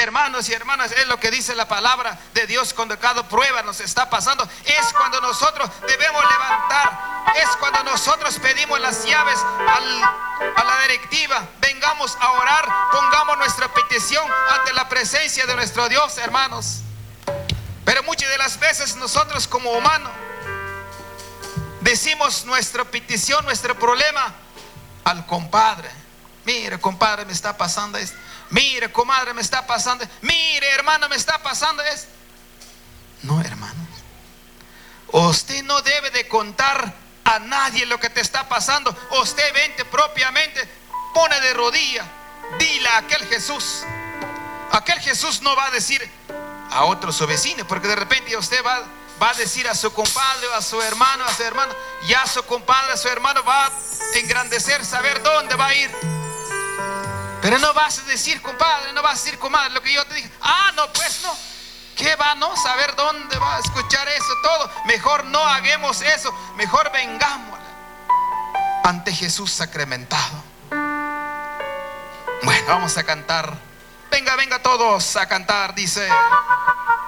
hermanos y hermanas, es lo que dice la palabra de Dios. Cuando cada prueba nos está pasando, es cuando nosotros debemos levantar, es cuando nosotros pedimos las llaves a la directiva. Vengamos a orar, pongamos nuestra petición ante la presencia de nuestro Dios, hermanos. Pero muchas de las veces nosotros como humanos decimos nuestra petición, nuestro problema al compadre. Mire, compadre, me está pasando esto. Mire, comadre, me está pasando esto. Mire, hermano, me está pasando esto. No, hermanos, usted no debe de contar a nadie lo que te está pasando. Usted vente propiamente, pone de rodilla, dile a aquel Jesús. Aquel Jesús no va a decir a otros su vecino, porque de repente usted va a decir a su compadre, a su hermano, a su hermana, ya su compadre, a su hermano va a engrandecer, saber dónde va a ir. Pero no vas a decir, compadre, no vas a decir, comadre, lo que yo te dije. Ah, no, pues no. ¿Qué va a no saber dónde va a escuchar eso todo? Mejor no hagamos eso. Mejor vengamos ante Jesús sacramentado. Bueno, vamos a cantar. Venga, venga todos a cantar, dice.